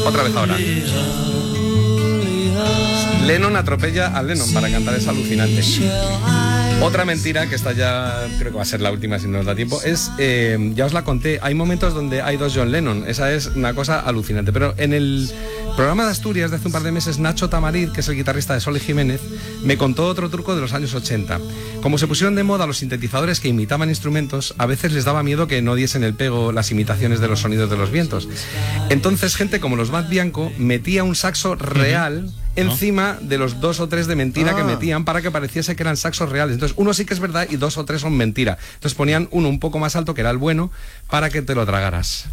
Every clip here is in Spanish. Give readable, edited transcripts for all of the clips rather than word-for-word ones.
Otra vez ahora. Lennon atropella a Lennon para cantar, es alucinante. Otra mentira, que esta ya creo que va a ser la última si no nos da tiempo, es, ya os la conté, hay momentos donde hay dos John Lennon, esa es una cosa alucinante, pero en el programa de Asturias de hace un par de meses, Nacho Tamariz, que es el guitarrista de Sol y Jiménez, me contó otro truco de los años 80. Como se pusieron de moda los sintetizadores que imitaban instrumentos, a veces les daba miedo que no diesen el pego las imitaciones de los sonidos de los vientos. Entonces gente como los Bad Bianco metía un saxo real encima de los 2 o 3 de mentira que metían para que pareciese que eran saxos reales. Entonces uno sí que es verdad y 2 o 3 son mentira. Entonces ponían uno un poco más alto, que era el bueno, para que te lo tragaras.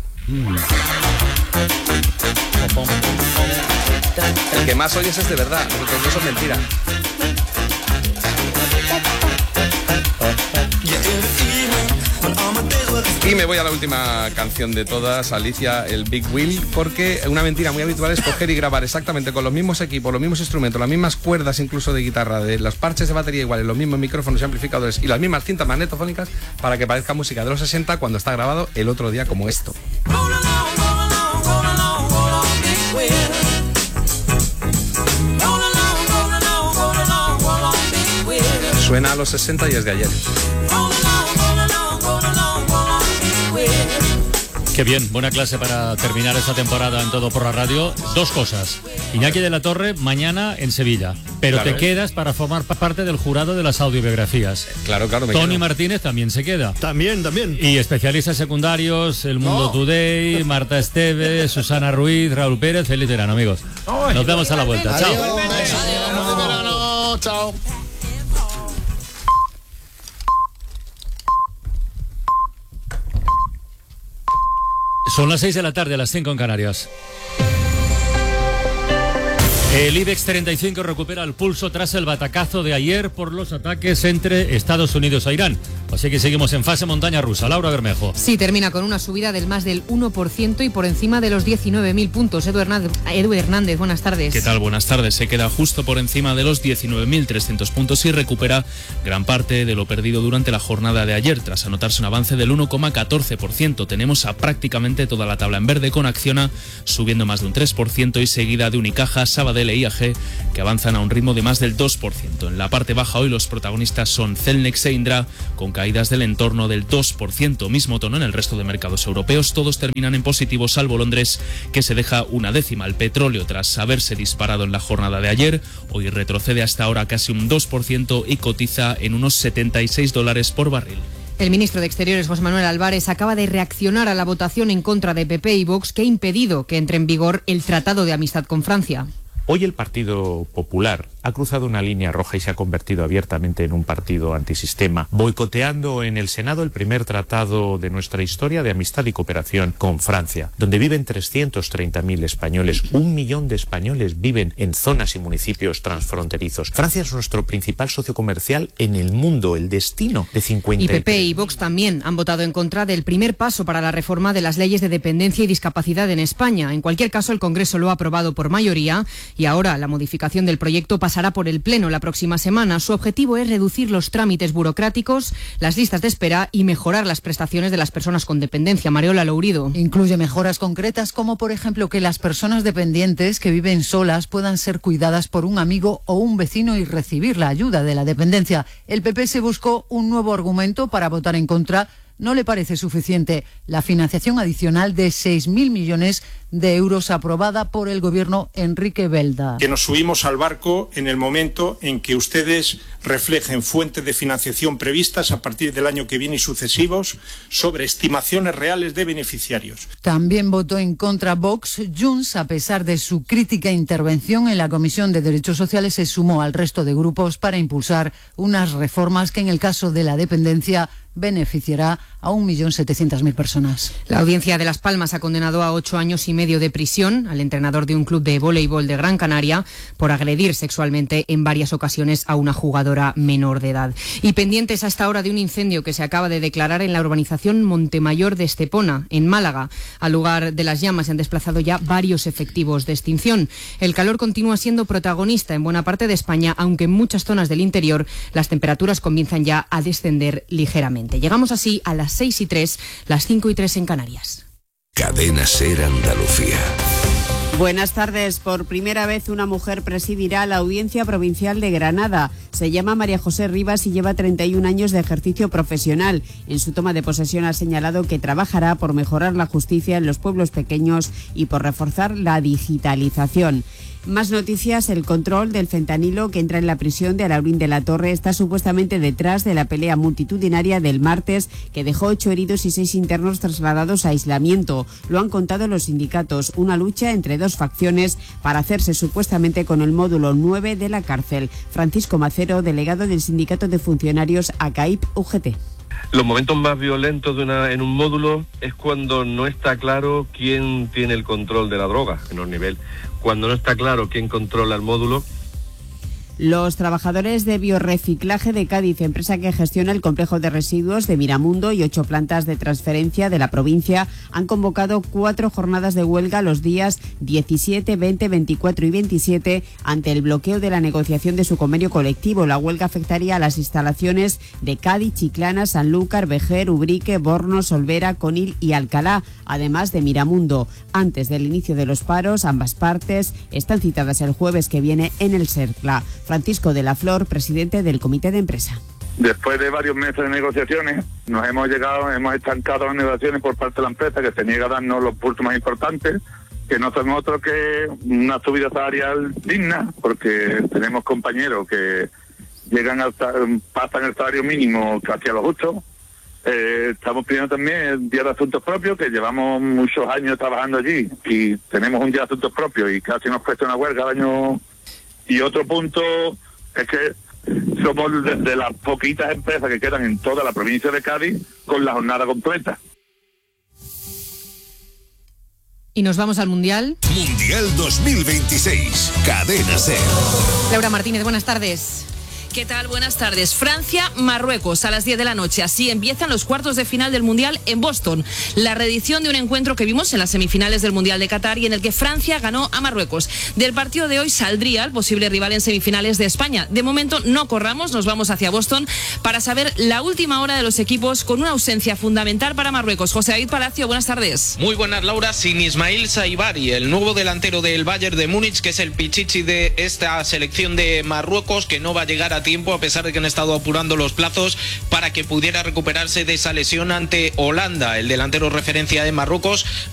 El que más oyes es de verdad, los otros dos son mentira. Y me voy a la última canción de todas, Alicia, el Big Wheel, porque una mentira muy habitual es coger y grabar exactamente con los mismos equipos, los mismos instrumentos, las mismas cuerdas incluso de guitarra, de los parches de batería iguales, los mismos micrófonos y amplificadores y las mismas cintas magnetofónicas para que parezca música de los 60 cuando está grabado el otro día como esto. Suena a los 60 y es de ayer. Qué bien, buena clase para terminar esta temporada en Todo por la Radio. 2 cosas. Iñaki de la Torre, mañana en Sevilla. Pero claro, te quedas para formar parte del jurado de las audiobiografías. Claro, Tony Martínez también se queda. También. Y especialistas secundarios, El Mundo Today, Marta Esteve, Susana Ruiz, Raúl Pérez, feliz verano, amigos. Nos vemos a la vuelta. Chao. Chao. Son las 6 de la tarde, a las 5 en Canarias. El IBEX 35 recupera el pulso tras el batacazo de ayer por los ataques entre Estados Unidos e Irán. Así que seguimos en fase montaña rusa. Laura Bermejo. Sí, termina con una subida del más del 1% y por encima de los 19.000 puntos. Edu Hernández, buenas tardes. ¿Qué tal? Buenas tardes. Se queda justo por encima de los 19.300 puntos y recupera gran parte de lo perdido durante la jornada de ayer, tras anotarse un avance del 1,14%. Tenemos a prácticamente toda la tabla en verde, con Acciona subiendo más de un 3% y seguida de Unicaja, Sabadell e IAG, que avanzan a un ritmo de más del 2%. En la parte baja hoy los protagonistas son Celnex e Indra, con caídas del entorno del 2%. Mismo tono en el resto de mercados europeos, todos terminan en positivo, salvo Londres, que se deja una décima. El petróleo, tras haberse disparado en la jornada de ayer, hoy retrocede hasta ahora casi un 2% y cotiza en unos $76 por barril. El ministro de Exteriores, José Manuel Álvarez, acaba de reaccionar a la votación en contra de PP y Vox, que ha impedido que entre en vigor el Tratado de Amistad con Francia. Hoy el Partido Popular ha cruzado una línea roja y se ha convertido abiertamente en un partido antisistema, boicoteando en el Senado el primer tratado de nuestra historia de amistad y cooperación con Francia, donde viven 330.000 españoles. 1 millón de españoles viven en zonas y municipios transfronterizos. Francia es nuestro principal socio comercial en el mundo, el destino de 50. Y PP y Vox también han votado en contra del primer paso para la reforma de las leyes de dependencia y discapacidad en España. En cualquier caso, el Congreso lo ha aprobado por mayoría y ahora la modificación del proyecto pasará por el Pleno la próxima semana. Su objetivo es reducir los trámites burocráticos, las listas de espera y mejorar las prestaciones de las personas con dependencia. Mareola Lourido. Incluye mejoras concretas como, por ejemplo, que las personas dependientes que viven solas puedan ser cuidadas por un amigo o un vecino y recibir la ayuda de la dependencia. El PP se buscó un nuevo argumento para votar en contra. No le parece suficiente la financiación adicional de 6.000 millones de euros aprobada por el gobierno Enrique Belda. Que nos subimos al barco en el momento en que ustedes reflejen fuentes de financiación previstas a partir del año que viene y sucesivos sobre estimaciones reales de beneficiarios. También votó en contra Vox. Junts, a pesar de su crítica intervención en la Comisión de Derechos Sociales, se sumó al resto de grupos para impulsar unas reformas que en el caso de la dependencia beneficiará a 1.700.000 personas. La Audiencia de Las Palmas ha condenado a 8 años y medio de prisión al entrenador de un club de voleibol de Gran Canaria por agredir sexualmente en varias ocasiones a una jugadora menor de edad. Y pendientes hasta ahora de un incendio que se acaba de declarar en la urbanización Montemayor de Estepona, en Málaga. Al lugar de las llamas se han desplazado ya varios efectivos de extinción. El calor continúa siendo protagonista en buena parte de España, aunque en muchas zonas del interior las temperaturas comienzan ya a descender ligeramente. Llegamos así a las 6:03, las 5:03 en Canarias. Cadena SER Andalucía. Buenas tardes. Por primera vez una mujer presidirá la Audiencia Provincial de Granada. Se llama María José Rivas y lleva 31 años de ejercicio profesional. En su toma de posesión ha señalado que trabajará por mejorar la justicia en los pueblos pequeños y por reforzar la digitalización. Más noticias. El control del fentanilo que entra en la prisión de Alhaurín de la Torre está supuestamente detrás de la pelea multitudinaria del martes que dejó 8 heridos y 6 internos trasladados a aislamiento. Lo han contado los sindicatos. Una lucha entre dos facciones para hacerse supuestamente con el módulo 9 de la cárcel. Francisco Macero, delegado del Sindicato de Funcionarios ACAIP-UGT. Los momentos más violentos en un módulo es cuando no está claro quién tiene el control de la droga en un nivel. Cuando no está claro quién controla el módulo. Los trabajadores de Biorreciclaje de Cádiz, empresa que gestiona el complejo de residuos de Miramundo y 8 plantas de transferencia de la provincia, han convocado 4 jornadas de huelga los días 17, 20, 24 y 27 ante el bloqueo de la negociación de su convenio colectivo. La huelga afectaría a las instalaciones de Cádiz, Chiclana, Sanlúcar, Vejer, Ubrique, Borno, Solvera, Conil y Alcalá, además de Miramundo. Antes del inicio de los paros, ambas partes están citadas el jueves que viene en el Cercla. Francisco de la Flor, presidente del comité de empresa. Después de varios meses de negociaciones, hemos estancado las negociaciones por parte de la empresa, que se niega a darnos los puntos más importantes, que no son otros que una subida salarial digna, porque tenemos compañeros que pasan el salario mínimo casi a lo justo. Estamos pidiendo también el Día de Asuntos Propios, que llevamos muchos años trabajando allí y tenemos un Día de Asuntos Propios y casi nos cuesta una huelga al año. Y otro punto es que somos de las poquitas empresas que quedan en toda la provincia de Cádiz con la jornada completa. Y nos vamos al Mundial. Mundial 2026, Cadena SER. Laura Martínez, buenas tardes. ¿Qué tal? Buenas tardes. Francia-Marruecos a las 10 de la noche. Así empiezan los cuartos de final del Mundial en Boston. La reedición de un encuentro que vimos en las semifinales del Mundial de Qatar y en el que Francia ganó a Marruecos. Del partido de hoy saldría el posible rival en semifinales de España. De momento no corramos, nos vamos hacia Boston para saber la última hora de los equipos con una ausencia fundamental para Marruecos. José David Palacio, buenas tardes. Muy buenas, Laura. Sin Ismail Saibari, el nuevo delantero del Bayern de Múnich, que es el pichichi de esta selección de Marruecos, que no va a llegar a tiempo a pesar de que han estado apurando los plazos para que pudiera recuperarse de esa lesión ante Holanda. El delantero referencia de Marruecos